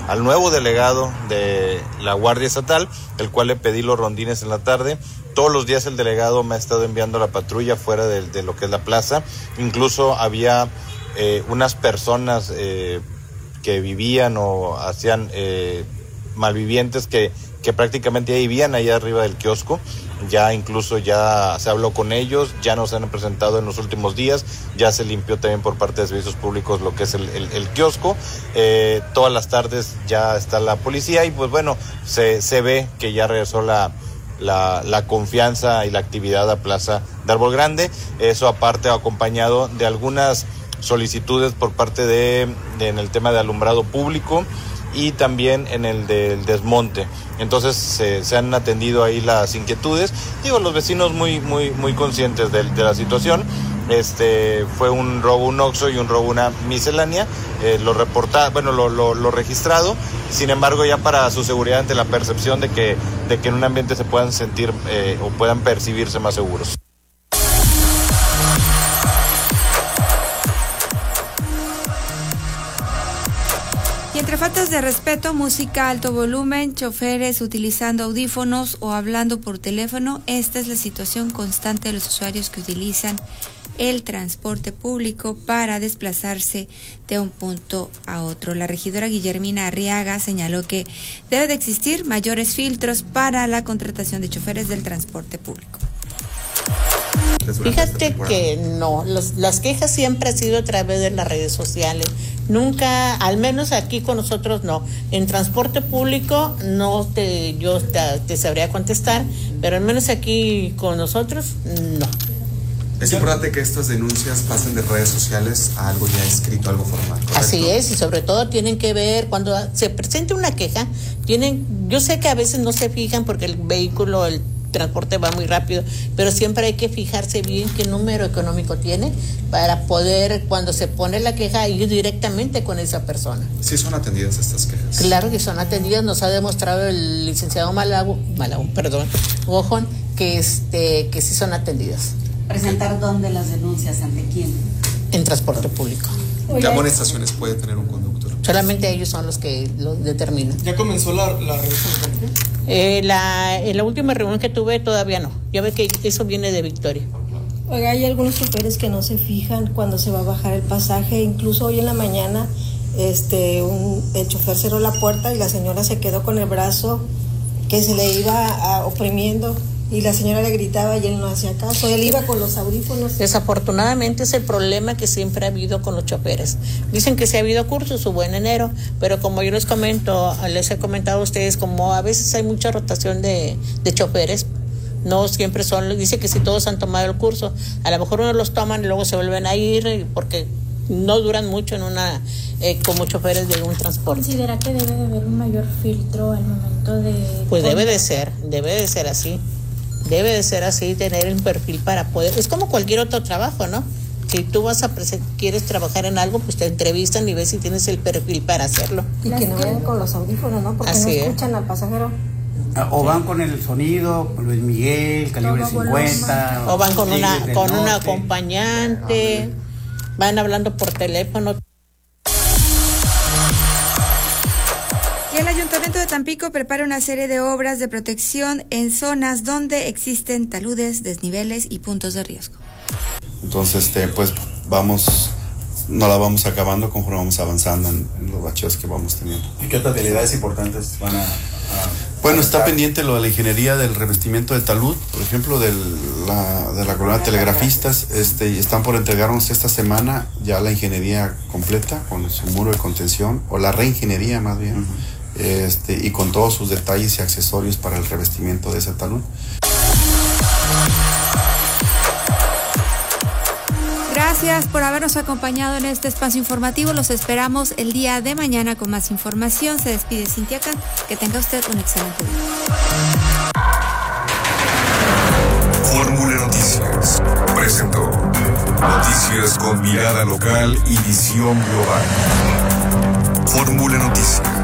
al nuevo delegado de la Guardia Estatal, el cual le pedí los rondines en la tarde. Todos los días el delegado me ha estado enviando la patrulla fuera de lo que es la plaza. Incluso había unas personas que vivían o hacían malvivientes que prácticamente ya vivían allá arriba del kiosco. Ya incluso ya se habló con ellos, ya nos han presentado en los últimos días, ya se limpió también por parte de servicios públicos lo que es el kiosco. Todas las tardes ya está la policía y pues bueno, se ve que ya regresó la confianza y la actividad a Plaza de Árbol Grande. Eso aparte acompañado de algunas solicitudes por parte en el tema de alumbrado público y también en el del desmonte. Entonces se han atendido ahí las inquietudes. Los vecinos muy conscientes de la situación. Fue un robo un Oxxo y un robo una miscelánea. Lo registrado. Sin embargo, ya para su seguridad ante la percepción de que en un ambiente se puedan sentir o puedan percibirse más seguros. Y entre faltas de respeto, música a alto volumen, choferes utilizando audífonos o hablando por teléfono, esta es la situación constante de los usuarios que utilizan el transporte público para desplazarse de un punto a otro. La regidora Guillermina Arriaga señaló que debe de existir mayores filtros para la contratación de choferes del transporte público. Fíjate que no, las quejas siempre han sido a través de las redes sociales, nunca, al menos aquí con nosotros no. En transporte público yo te sabría contestar, pero al menos aquí con nosotros no. Es importante que estas denuncias pasen de redes sociales a algo ya escrito, algo formal, ¿correcto? Así es, y sobre todo tienen que ver, cuando se presente una queja, yo sé que a veces no se fijan porque el transporte va muy rápido, pero siempre hay que fijarse bien qué número económico tiene para poder, cuando se pone la queja, ir directamente con esa persona. ¿Sí son atendidas estas quejas? Claro que son atendidas, nos ha demostrado el licenciado Gojón, que sí son atendidas. ¿Presentar dónde las denuncias? ¿Ante quién? En transporte público. ¿Qué amonestaciones puede tener un conductor? Solamente ellos son los que lo determinan. ¿Ya comenzó la revisión? En la última reunión que tuve todavía no. Ya ves que eso viene de Victoria. Oiga, hay algunos choferes que no se fijan cuando se va a bajar el pasaje. Incluso hoy en la mañana el chofer cerró la puerta y la señora se quedó con el brazo que se le iba oprimiendo. Y la señora le gritaba y él no hacía caso, él iba con los audífonos. Desafortunadamente es el problema que siempre ha habido con los choferes. Dicen que sí ha habido cursos, hubo en enero, pero como yo les he comentado a ustedes, como a veces hay mucha rotación de choferes, no siempre dice que si todos han tomado el curso, a lo mejor unos los toman y luego se vuelven a ir porque no duran mucho como choferes de un transporte. ¿Considera que debe de haber un mayor filtro al momento de...? Pues debe de ser así. Debe de ser así, tener un perfil para poder... Es como cualquier otro trabajo, ¿no? Si tú quieres trabajar en algo, pues te entrevistan y ves si tienes el perfil para hacerlo. Y que no vayan con los audífonos, ¿no? Porque así no escuchan al pasajero. O van con el sonido, Luis Miguel, calibre 50. O van con una acompañante, van hablando por teléfono. Y el Ayuntamiento de Tampico prepara una serie de obras de protección en zonas donde existen taludes, desniveles y puntos de riesgo. Entonces, pues no la vamos acabando conforme vamos avanzando en los bacheos que vamos teniendo. ¿Y qué otras habilidades importantes van a Bueno, está pendiente lo de la ingeniería del revestimiento de talud, por ejemplo, de la colonia Telegrafistas. Están por entregarnos esta semana ya la ingeniería completa con su muro de contención, o la reingeniería más bien. Uh-huh. Y con todos sus detalles y accesorios para el revestimiento de ese talud. Gracias por habernos acompañado en este espacio informativo. Los esperamos el día de mañana con más información. Se despide Cintia Can. Que tenga usted un excelente día. Fórmula Noticias presentó noticias con mirada local y visión global. Fórmula Noticias.